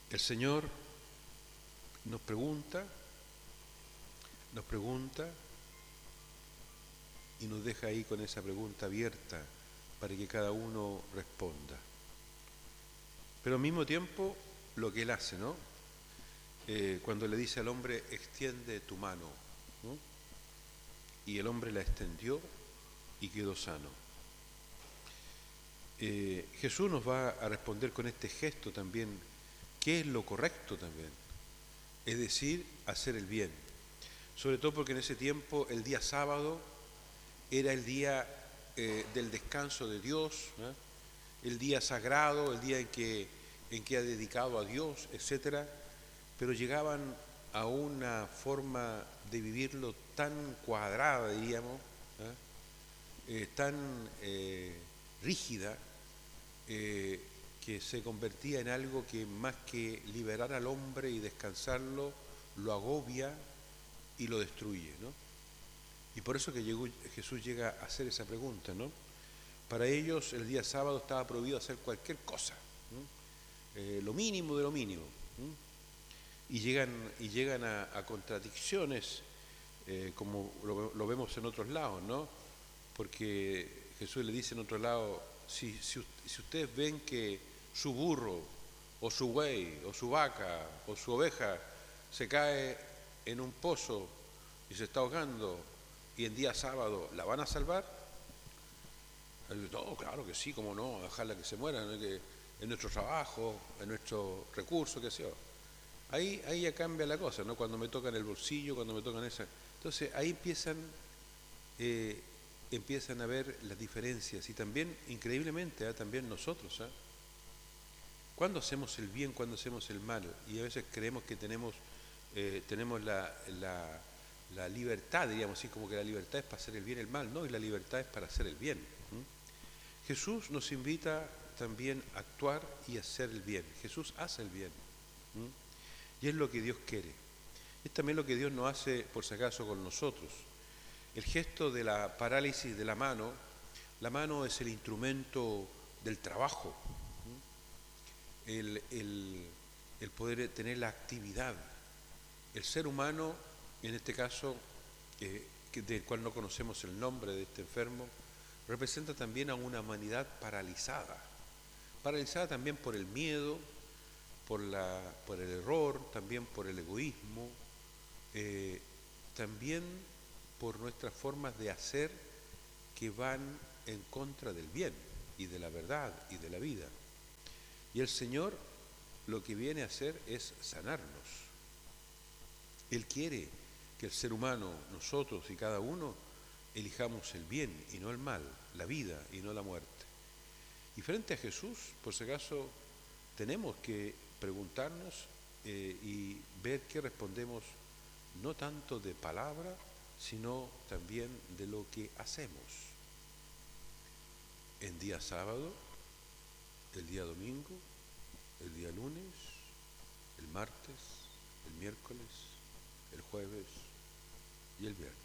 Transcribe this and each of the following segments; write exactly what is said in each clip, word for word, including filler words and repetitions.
El Señor nos pregunta, nos pregunta y nos deja ahí con esa pregunta abierta para que cada uno responda. Pero al mismo tiempo, lo que Él hace, ¿no? Eh, cuando le dice al hombre, extiende tu mano, ¿no? Y el hombre la extendió y quedó sano. Eh, Jesús nos va a responder con este gesto también, qué es lo correcto también, es decir, hacer el bien. Sobre todo porque en ese tiempo el día sábado era el día eh, del descanso de Dios, ¿no? El día sagrado, el día en que, en que ha dedicado a Dios, etcétera. Pero llegaban a una forma de vivirlo tan cuadrada, diríamos, ¿eh? Eh, tan eh, rígida, eh, que se convertía en algo que más que liberar al hombre y descansarlo, lo agobia y lo destruye, ¿no? Y por eso que llegó, Jesús llega a hacer esa pregunta, ¿no? Para ellos el día sábado estaba prohibido hacer cualquier cosa, ¿no? Eh, lo mínimo de lo mínimo, ¿no? Y llegan, y llegan a, a contradicciones, eh, como lo, lo vemos en otros lados, ¿no? Porque Jesús le dice en otro lado, si, si, si ustedes ven que su burro, o su buey, o su vaca, o su oveja se cae en un pozo y se está ahogando, y en día sábado, ¿la van a salvar? No, claro que sí, cómo no, dejarla que se muera, ¿no? Que es nuestro trabajo, es nuestro recurso, qué sé yo. Ahí, ahí ya cambia la cosa, ¿no? Cuando me tocan el bolsillo, cuando me tocan esa. Entonces ahí empiezan, eh, empiezan a ver las diferencias y también, increíblemente, ¿eh? También nosotros, ¿eh? ¿Cuándo hacemos el bien, cuándo hacemos el mal? Y a veces creemos que tenemos, eh, tenemos la, la, la libertad, diríamos así, como que la libertad es para hacer el bien y el mal, no, y la libertad es para hacer el bien. ¿Mm? Jesús nos invita también a actuar y a hacer el bien. Jesús hace el bien. ¿Mm? Y es lo que Dios quiere. Es también lo que Dios nos hace, por si acaso, con nosotros. El gesto de la parálisis de la mano, la mano es el instrumento del trabajo, el, el, el poder tener la actividad. El ser humano, en este caso, eh, del cual no conocemos el nombre de este enfermo, representa también a una humanidad paralizada. Paralizada también por el miedo, por, la, por el error, también por el egoísmo, eh, también por nuestras formas de hacer que van en contra del bien y de la verdad y de la vida. Y el Señor lo que viene a hacer es sanarnos. Él quiere que el ser humano, nosotros y cada uno, elijamos el bien y no el mal, la vida y no la muerte. Y frente a Jesús, por si acaso, tenemos que preguntarnos eh, y ver qué respondemos, no tanto de palabra, sino también de lo que hacemos. En día sábado, el día domingo, el día lunes, el martes, el miércoles, el jueves y el viernes.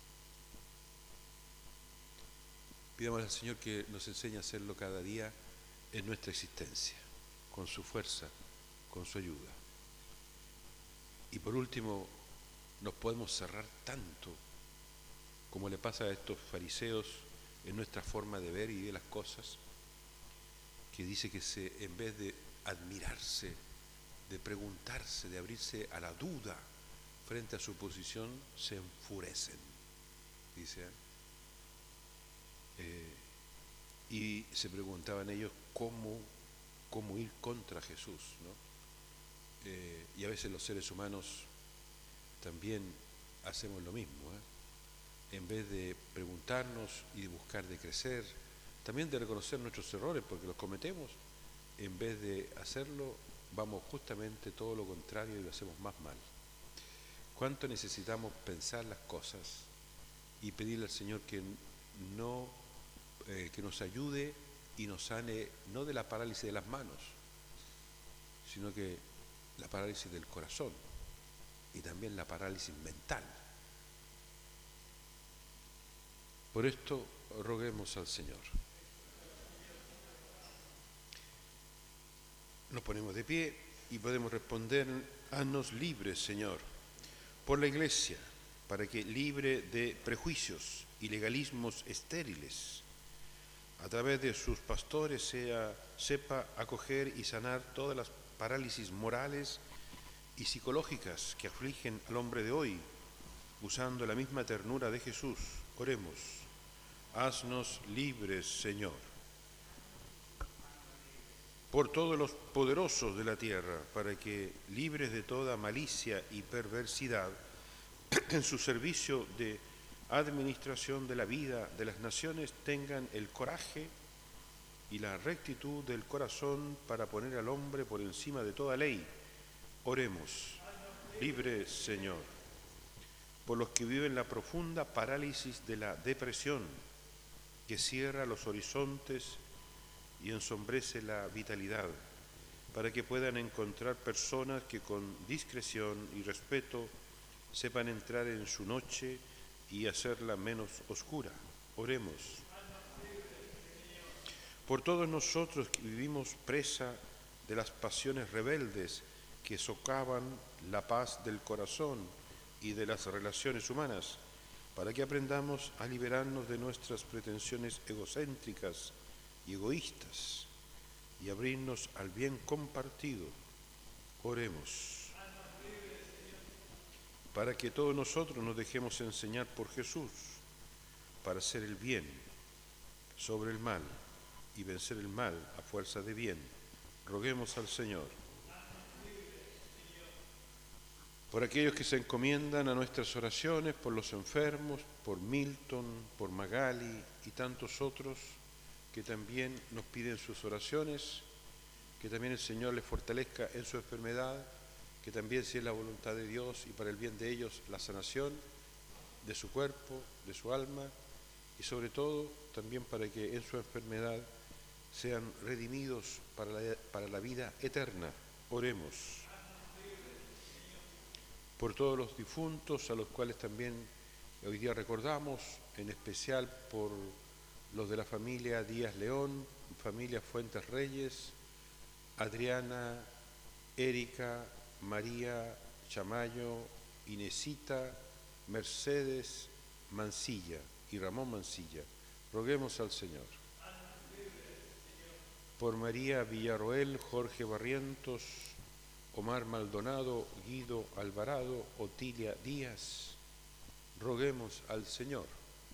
Pidamos al Señor que nos enseñe a hacerlo cada día en nuestra existencia, con su fuerza, con su ayuda. Y por último, nos podemos cerrar tanto como le pasa a estos fariseos en nuestra forma de ver y de las cosas, que dice que se, en vez de admirarse, de preguntarse, de abrirse a la duda frente a su posición, se enfurecen, dice. Eh, y se preguntaban ellos cómo, cómo ir contra Jesús, ¿no? Eh, y a veces los seres humanos también hacemos lo mismo, ¿eh? En vez de preguntarnos y de buscar de crecer, también de reconocer nuestros errores, porque los cometemos, en vez de hacerlo, vamos justamente todo lo contrario y lo hacemos más mal. ¿Cuánto necesitamos pensar las cosas y pedirle al Señor que, no, eh, que nos ayude y nos sane, no de la parálisis de las manos, sino que la parálisis del corazón y también la parálisis mental? Por esto roguemos al Señor. Nos ponemos de pie. Y podemos responder: haznos libres, Señor, por la Iglesia, para que, libre de prejuicios y legalismos estériles, a través de sus pastores sea, sepa acoger y sanar todas las parálisis morales y psicológicas que afligen al hombre de hoy, usando la misma ternura de Jesús. Oremos: haznos libres, Señor. Por todos los poderosos de la tierra, para que, libres de toda malicia y perversidad, en su servicio de administración de la vida de las naciones, tengan el coraje y la rectitud del corazón para poner al hombre por encima de toda ley. Oremos: libre, Señor. Por los que viven la profunda parálisis de la depresión, que cierra los horizontes y ensombrece la vitalidad, para que puedan encontrar personas que con discreción y respeto sepan entrar en su noche y hacerla menos oscura. Oremos: por todos nosotros que vivimos presa de las pasiones rebeldes que socavan la paz del corazón y de las relaciones humanas, para que aprendamos a liberarnos de nuestras pretensiones egocéntricas y egoístas y abrirnos al bien compartido. Oremos: para que todos nosotros nos dejemos enseñar por Jesús, para hacer el bien sobre el mal y vencer el mal a fuerza de bien. Roguemos al Señor. Por aquellos que se encomiendan a nuestras oraciones, por los enfermos, por Milton, por Magali y tantos otros que también nos piden sus oraciones, que también el Señor les fortalezca en su enfermedad, que también, si es la voluntad de Dios y para el bien de ellos, la sanación de su cuerpo, de su alma, y sobre todo también para que en su enfermedad sean redimidos para la, para la vida eterna. Oremos: por todos los difuntos, a los cuales también hoy día recordamos, en especial por los de la familia Díaz León, familia Fuentes Reyes, Adriana, Erika, María, Chamayo, Inesita, Mercedes Mancilla y Ramón Mancilla. Roguemos al Señor. Por María Villarroel, Jorge Barrientos, Omar Maldonado, Guido Alvarado, Otilia Díaz, roguemos al Señor.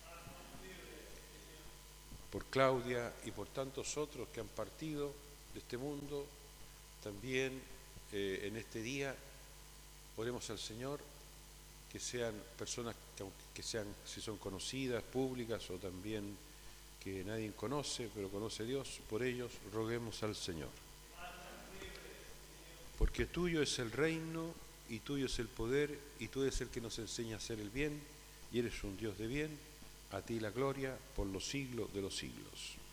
Por Claudia y por tantos otros que han partido de este mundo, también eh, en este día oremos al Señor, que sean personas que, que sean, si son conocidas, públicas o también que nadie conoce, pero conoce a Dios, por ellos roguemos al Señor. Porque tuyo es el reino y tuyo es el poder y tú eres el que nos enseña a hacer el bien y eres un Dios de bien. A ti la gloria por los siglos de los siglos.